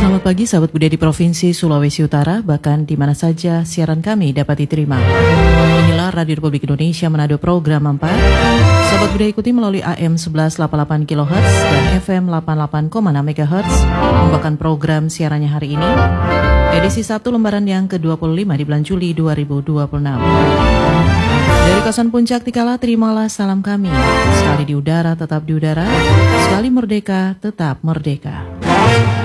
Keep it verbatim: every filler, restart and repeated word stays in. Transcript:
Selamat pagi sahabat budaya di Provinsi Sulawesi Utara, bahkan di mana saja siaran kami dapat diterima. Inilah Radio Republik Indonesia Manado Program empat. Sahabat budaya ikuti melalui A M sebelas delapan puluh delapan kilohertz dan F M delapan puluh delapan koma enam megahertz. Membawakan program siarannya hari ini, edisi Sabtu lembaran yang ke dua puluh lima di bulan Juli dua ribu dua puluh enam. Dari kawasan Puncak Tikala, terimalah salam kami. Sekali di udara tetap di udara, sekali merdeka tetap merdeka.